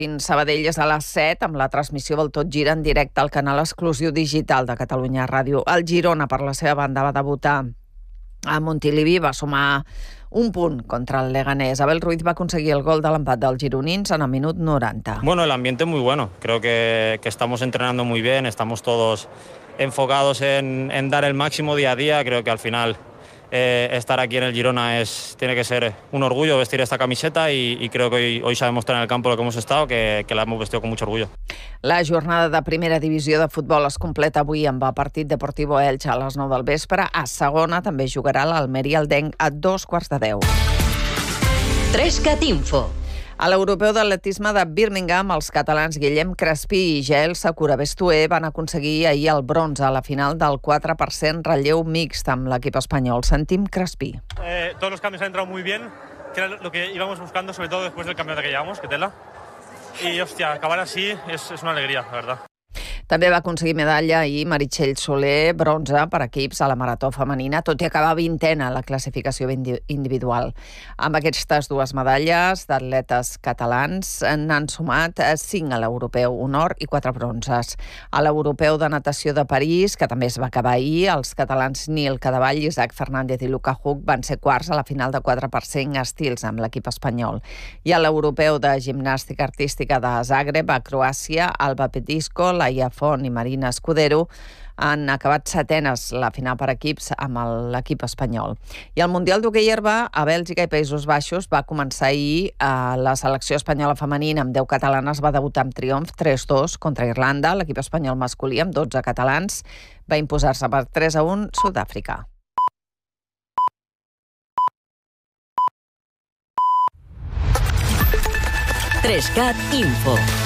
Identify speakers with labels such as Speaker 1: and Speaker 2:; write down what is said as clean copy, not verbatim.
Speaker 1: Sabadell és a les 7 amb la transmissió del Tot Gira en directe al canal exclusiu digital de Catalunya Ràdio. El Girona, per la seva banda, va debutar a Montilivi, va sumar un punt contra el Leganés. Abel Ruiz va aconseguir el gol de l'empat dels gironins en el minut 90.
Speaker 2: Bueno, el ambiente muy bueno. Creo que estamos entrenando muy bien, estamos todos enfocados en dar el máximo día a día. Creo que al final estar aquí en el Girona tiene que ser un orgullo vestir esta camiseta y creo que hoy sabemos estar en el campo lo que hemos estado, que la hemos vestido con mucho orgullo.
Speaker 1: La jornada de primera divisió de futbol es completa avui amb el partit Deportivo Elche a les 9 del vespre. A segona també jugarà l'Almeria Aldenc a 2:15.
Speaker 3: 3CAT Info.
Speaker 1: A l'europeu d'atletisme de Birmingham, els catalans Guillem Crespí i Jael Sakura Bestué van aconseguir ahir el bronze a la final del 4% relleu mixt amb l'equip espanyol. Sentim Crespí.
Speaker 4: Todos los cambios han entrado muy bien, que era lo que íbamos buscando, sobre todo después del campeonato que llevamos, que tela. Y, hostia, acabar así es una alegría, la verdad.
Speaker 1: També va aconseguir medalla ahir Meritxell Soler, bronze per equips a la marató femenina, tot i acabar 20a a la classificació individual. Amb aquestes dues medalles d'atletes catalans n'han sumat 5 a l'europeu, un or i 4 bronzes. A l'europeu de natació de París, que també es va acabar ahir, els catalans Nil Cadevall, Isaac Fernández i Luca Huck van ser quarts a la final de 4% estils amb l'equip espanyol. I a l'europeu de gimnàstica artística de Zagreb, a Croàcia, Alba Petisco, Laia Font i Marina Escudero han acabat setenes la final per equips amb l'equip espanyol. I el Mundial d'hoquei herba a Bèlgica i Països Baixos va començar ahir. La selecció espanyola femenina amb 10 catalanes va debutar amb triomf 3-2 contra Irlanda. L'equip espanyol masculí amb 12 catalans va imposar-se per 3-1 Sud-àfrica.
Speaker 3: 3CAT Info.